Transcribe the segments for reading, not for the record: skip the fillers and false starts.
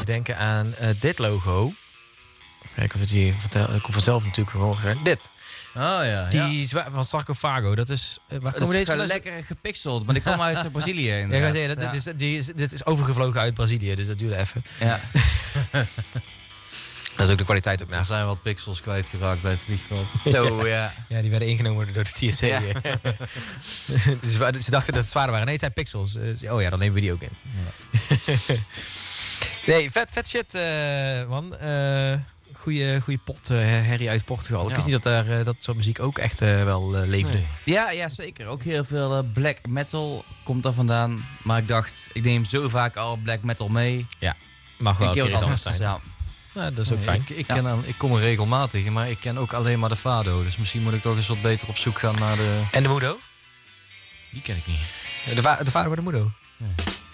denken aan dit logo. Kijk of het hier komt vanzelf natuurlijk gewoon. Dit. Oh ja. Die van Sarcophago. Dat is... waar komen deze is lekker gepixeld, maar die kwam uit Brazilië. Ja, ik ga zeggen, dit is overgevlogen uit Brazilië, dus dat duurde even. Ja. Dat is ook de kwaliteit ook Er naar. zijn wat pixels kwijtgeraakt bij het vliegveld. Zo, ja. Ja, die werden ingenomen door de TSC. Ja. Dus ze dachten dat het zwaarder waren. Nee, het zijn pixels. Oh ja, dan nemen we die ook in. Ja. Nee, vet shit, man. Goeie pot herrie uit Portugal. Ik wist niet dat dat soort muziek ook echt wel leefde. Nee. Ja, zeker. Ook heel veel black metal komt daar vandaan. Maar ik dacht, ik neem zo vaak al black metal mee. Mag wel een keer keer iets anders zijn. Ja. Ja, dat is ook fijn. Ik kom er regelmatig in, maar ik ken ook alleen maar de Fado. Dus misschien moet ik toch eens wat beter op zoek gaan naar de... En de Mudo? Die ken ik niet. De vader van de Mudo? Nee.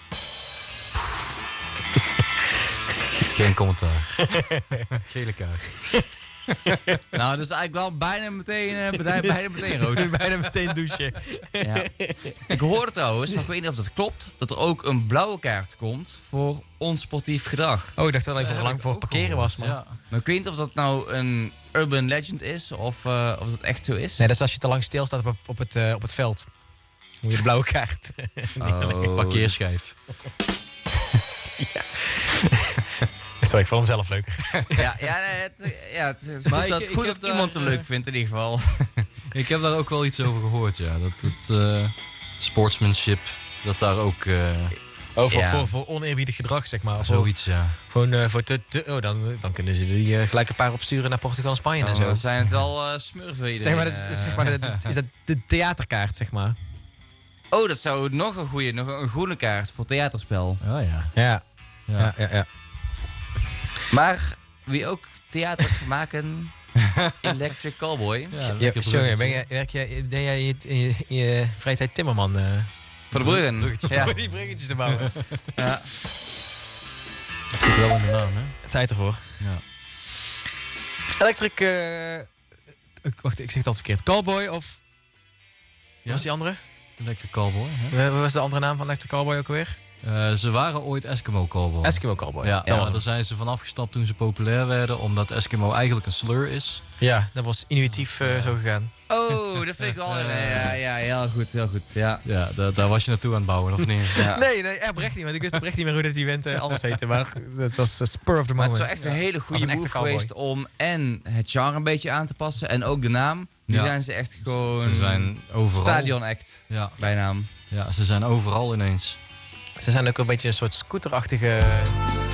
Geen commentaar. Gele kaart. Nou, dus eigenlijk wel bijna meteen rood. Bijna meteen douchen. Ja. Ik hoorde trouwens, maar ik weet niet of dat klopt, dat er ook een blauwe kaart komt voor onsportief gedrag. Oh, ik dacht dat het even lang voor parkeren was, man. Ja. Maar ik weet niet of dat nou een urban legend is of dat echt zo is. Nee, dat is als je te lang stilstaat op het veld. Moet je de blauwe kaart. Oh. Parkeerschijf. Sorry, ik vond hem zelf leuker. Het is goed dat iemand het leuk vindt in ieder geval. Ik heb daar ook wel iets over gehoord, ja. Dat het sportsmanship, dat daar ook... Voor oneerbiedig gedrag, zeg maar. zoiets, ja. Gewoon voor dan kunnen ze die gelijk een paar opsturen naar Portugal en Spanje en zo. Dan zijn het al smurfen. Zeg maar, is dat de theaterkaart, zeg maar. Oh, dat zou nog een groene kaart voor theaterspel. Oh ja. Ja. Maar wie ook theater maken, Electric Cowboy. Ja, Sorry, deed jij in je vrije tijd timmerman? Voor de bruggen. Ja. Die bruggetjes te bouwen. Ja. Dat zit wel in de naam, hè? Tijd ervoor. Ja. Electric... wacht, ik zeg het altijd verkeerd. Cowboy of... Ja? Was die andere? Lekker cowboy, hè? Wat was de andere naam van Electric Cowboy ook alweer? Ze waren ooit Eskimo Cowboy. Eskimo Cowboy. Ja, Ja. maar daar zijn ze van afgestapt toen ze populair werden, omdat Eskimo eigenlijk een slur is. Ja, dat was intuïtief zo gegaan. Oh, dat vind ik wel... Ja, heel goed. Ja. Ja, daar was je naartoe aan het bouwen, of niet? Ja. Nee, oprecht niet. Want ik wist oprecht niet meer hoe dat event anders heette. Maar het was spur of the Maar moment. het is wel echt een hele goede Als een move echte cowboy. geweest om en het genre een beetje aan te passen en ook de naam. Nu Ja. zijn ze echt gewoon... Ze zijn overal. Stadion act, Ja. bijnaam. Ja, ze zijn overal ineens. Ze zijn ook een beetje een soort scooterachtige